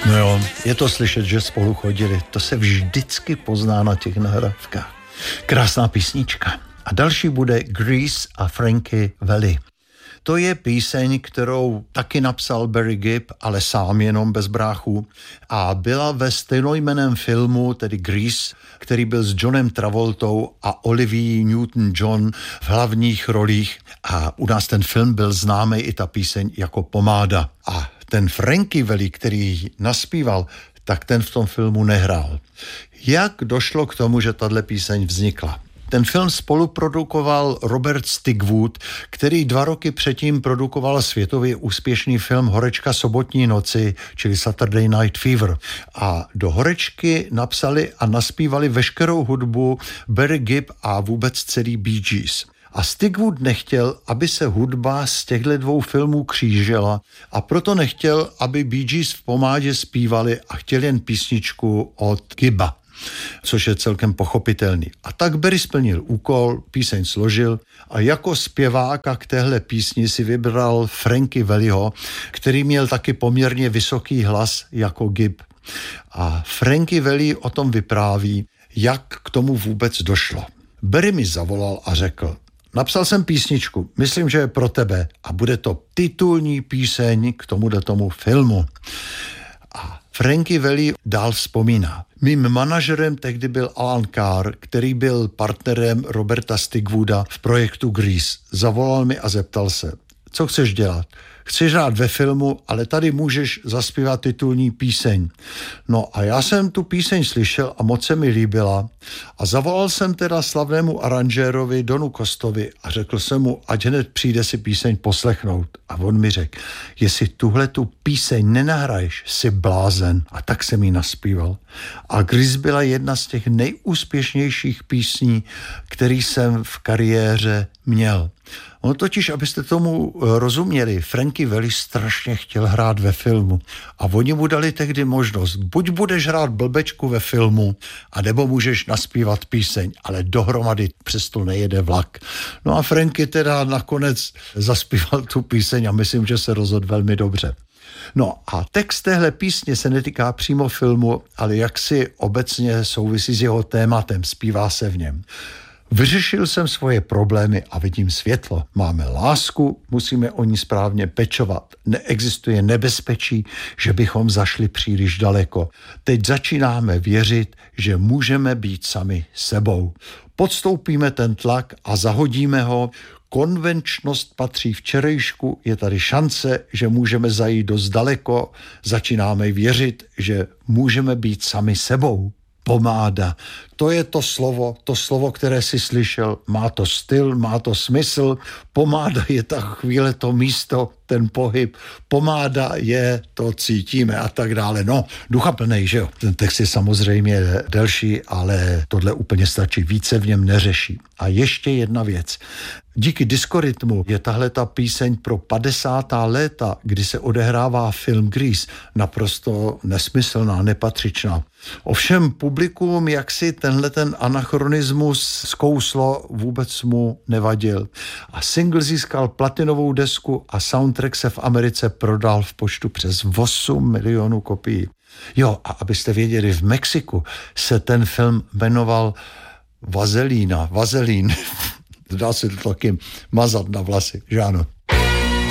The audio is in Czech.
No jo, je to slyšet, že spolu chodili. To se vždycky pozná na těch nahrávkách. Krásná písnička. A další bude Grease a Frankie Valli. To je píseň, kterou taky napsal Barry Gibb, ale sám jenom bez bráchů. A byla ve stejnojmenném filmu, tedy Grease, který byl s Johnem Travoltou a Olivia Newton-John v hlavních rolích. A u nás ten film byl známý i ta píseň jako Pomáda. A ten Frankie Valli, který ji naspíval, tak ten v tom filmu nehrál. Jak došlo k tomu, že tahle píseň vznikla? Ten film spoluprodukoval Robert Stigwood, který 2 roky předtím produkoval světově úspěšný film Horečka sobotní noci, čili Saturday Night Fever. A do Horečky napsali a naspívali veškerou hudbu Barry Gibb a vůbec celý Bee Gees. A Stigwood nechtěl, aby se hudba z těchto 2 filmů křížila a proto nechtěl, aby Bee Gees v Pomádě zpívali a chtěl jen písničku od Gibba, což je celkem pochopitelný. A tak Barry splnil úkol, píseň složil a jako zpěváka k téhle písni si vybral Frankie Valliho, který měl taky poměrně vysoký hlas jako Gibb. A Frankie Valli o tom vypráví, jak k tomu vůbec došlo. Barry mi zavolal a řekl: napsal jsem písničku, myslím, že je pro tebe a bude to titulní píseň k tomu filmu. A Frankie Valli dál vzpomíná. Mým manažerem tehdy byl Alan Carr, který byl partnerem Roberta Stigwooda v projektu Grease. Zavolal mi a zeptal se: co chceš dělat? Chci hrát ve filmu, ale tady můžeš zaspívat titulní píseň. No a já jsem tu píseň slyšel a moc se mi líbila a zavolal jsem teda slavnému aranžérovi Donu Costovi a řekl jsem mu, ať hned přijde si píseň poslechnout. A on mi řekl: jestli tuhle tu píseň nenahraješ, jsi blázen. A tak jsem ji naspíval. A Grease byla jedna z těch nejúspěšnějších písní, který jsem v kariéře měl. Ono totiž, abyste tomu rozuměli, Frankie Valli strašně chtěl hrát ve filmu a oni mu dali tehdy možnost, buď budeš hrát blbečku ve filmu, anebo můžeš naspívat píseň, ale dohromady přesto nejede vlak. No a Frankie teda nakonec zaspíval tu píseň a myslím, že se rozhodl velmi dobře. No a text téhle písně se netýká přímo filmu, ale jaksi obecně souvisí s jeho tématem, zpívá se v něm. Vyřešil jsem svoje problémy a vidím světlo. Máme lásku, musíme o ní správně pečovat. Neexistuje nebezpečí, že bychom zašli příliš daleko. Teď začínáme věřit, že můžeme být sami sebou. Podstoupíme ten tlak a zahodíme ho. Konvenčnost patří včerejšku, je tady šance, že můžeme zajít dost daleko. Začínáme věřit, že můžeme být sami sebou. Pomáda. To je to slovo, které si slyšel. Má to styl, má to smysl. Pomáda je ta chvíle, to místo, ten pohyb. Pomáda je, to cítíme a tak dále. No, duchaplnej, že jo. Ten text je samozřejmě delší, ale tohle úplně stačí. Více v něm neřeší. A ještě jedna věc. Díky diskorytmu je tahle ta píseň pro 50. léta, kdy se odehrává film Grease, naprosto nesmyslná, nepatřičná. Ovšem publikum jaksi tenhle ten anachronismus zkouslo, vůbec mu nevadil. A single získal platinovou desku a soundtrack se v Americe prodal v počtu přes 8 milionů kopií. Jo, a abyste věděli, v Mexiku se ten film jmenoval Vazelín. Dá se to taky mazat na vlasy, že ano.